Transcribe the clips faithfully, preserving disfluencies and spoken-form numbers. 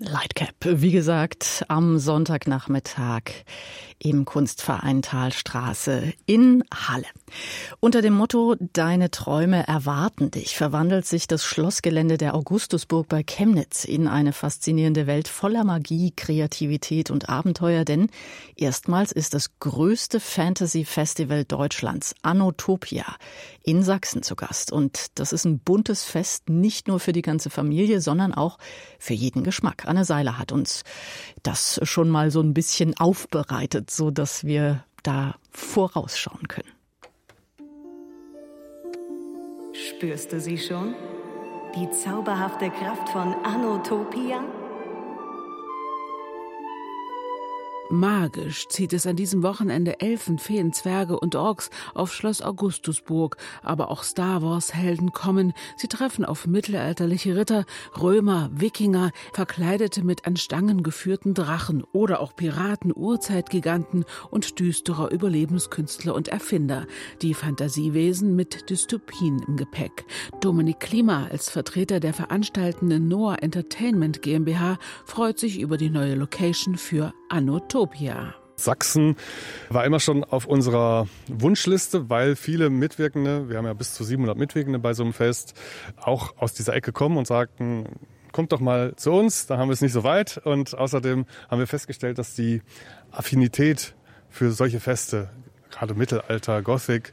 Lightcap, wie gesagt, am Sonntagnachmittag im Kunstverein Thalstraße in Halle. Unter dem Motto »Deine Träume erwarten dich« verwandelt sich das Schlossgelände der Augustusburg bei Chemnitz in eine faszinierende Welt voller Magie, Kreativität und Abenteuer, denn erstmals ist das größte Fantasy-Festival Deutschlands, Anotopia, in Sachsen zu Gast. Und das ist ein buntes Fest, nicht nur für die ganze Familie, sondern auch für jeden Geschmack. Anne Seiler hat uns das schon mal so ein bisschen aufbereitet, so dass wir da vorausschauen können. Spürst du sie schon? Die zauberhafte Kraft von Anotopia? Magisch zieht es an diesem Wochenende Elfen, Feen, Zwerge und Orks auf Schloss Augustusburg. Aber auch Star-Wars-Helden kommen. Sie treffen auf mittelalterliche Ritter, Römer, Wikinger, Verkleidete mit an Stangen geführten Drachen oder auch Piraten, Urzeitgiganten und düsterer Überlebenskünstler und Erfinder. Die Fantasiewesen mit Dystopien im Gepäck. Dominik Klima als Vertreter der veranstaltenden Noah Entertainment GmbH freut sich über die neue Location für Anotopia. Sachsen war immer schon auf unserer Wunschliste, weil viele Mitwirkende, wir haben ja bis zu siebenhundert Mitwirkende bei so einem Fest, auch aus dieser Ecke kommen und sagten, kommt doch mal zu uns, dann haben wir es nicht so weit. Und außerdem haben wir festgestellt, dass die Affinität für solche Feste, gerade Mittelalter, Gothic,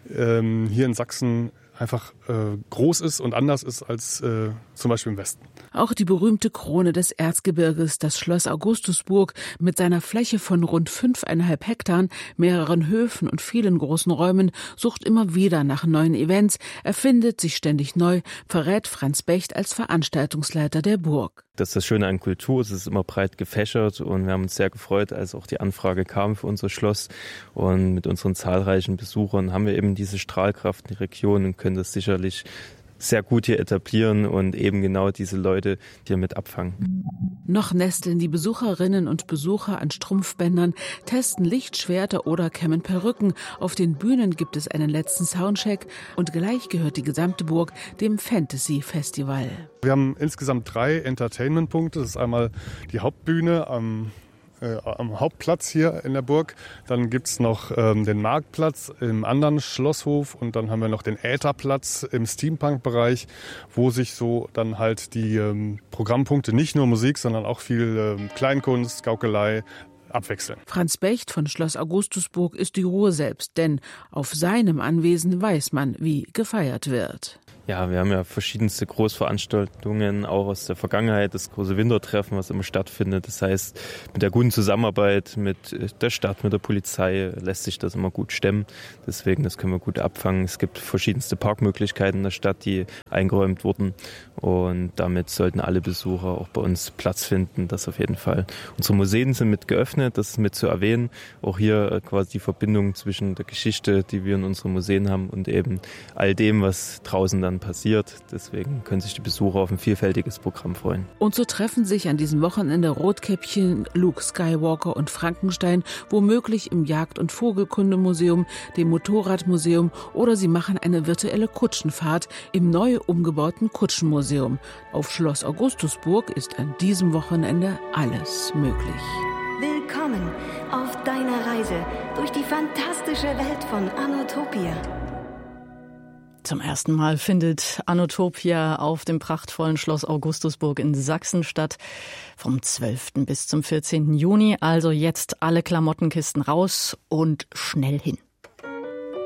ähm, hier in Sachsen einfach äh, groß ist und anders ist als äh, zum Beispiel im Westen. Auch die berühmte Krone des Erzgebirges, das Schloss Augustusburg mit seiner Fläche von rund fünfeinhalb Hektar, mehreren Höfen und vielen großen Räumen, sucht immer wieder nach neuen Events, erfindet sich ständig neu, verrät Franz Becht als Veranstaltungsleiter der Burg. Das ist das Schöne an Kultur, es ist immer breit gefächert und wir haben uns sehr gefreut, als auch die Anfrage kam für unser Schloss. Und mit unseren zahlreichen Besuchern haben wir eben diese Strahlkraft in die Region und können das sicherlich sehr gut hier etablieren und eben genau diese Leute hier mit abfangen. Noch nesteln die Besucherinnen und Besucher an Strumpfbändern, testen Lichtschwerter oder kämmen Perücken. Auf den Bühnen gibt es einen letzten Soundcheck und gleich gehört die gesamte Burg dem Fantasy-Festival. Wir haben insgesamt drei Entertainment-Punkte. Das ist einmal die Hauptbühne am Äh, am Hauptplatz hier in der Burg. Dann gibt's noch ähm, den Marktplatz im anderen Schlosshof und dann haben wir noch den Ätherplatz im Steampunk-Bereich, wo sich so dann halt die ähm, Programmpunkte, nicht nur Musik, sondern auch viel ähm, Kleinkunst, Gaukelei, abwechseln. Franz Becht von Schloss Augustusburg ist die Ruhe selbst, denn auf seinem Anwesen weiß man, wie gefeiert wird. Ja, wir haben ja verschiedenste Großveranstaltungen, auch aus der Vergangenheit, das große Wintertreffen, was immer stattfindet. Das heißt, mit der guten Zusammenarbeit mit der Stadt, mit der Polizei lässt sich das immer gut stemmen. Deswegen, das können wir gut abfangen. Es gibt verschiedenste Parkmöglichkeiten in der Stadt, die eingeräumt wurden. Und damit sollten alle Besucher auch bei uns Platz finden, das auf jeden Fall. Unsere Museen sind mit geöffnet, das ist mit zu erwähnen. Auch hier quasi die Verbindung zwischen der Geschichte, die wir in unseren Museen haben und eben all dem, was draußen dann passiert. Deswegen können sich die Besucher auf ein vielfältiges Programm freuen. Und so treffen sich an diesem Wochenende Rotkäppchen, Luke Skywalker und Frankenstein, womöglich im Jagd- und Vogelkundemuseum, dem Motorradmuseum oder sie machen eine virtuelle Kutschenfahrt im neu umgebauten Kutschenmuseum. Auf Schloss Augustusburg ist an diesem Wochenende alles möglich. Willkommen auf deiner Reise durch die fantastische Welt von Anotopia. Zum ersten Mal findet Anotopia auf dem prachtvollen Schloss Augustusburg in Sachsen statt. Vom zwölften bis zum vierzehnten Juni. Also jetzt alle Klamottenkisten raus und schnell hin.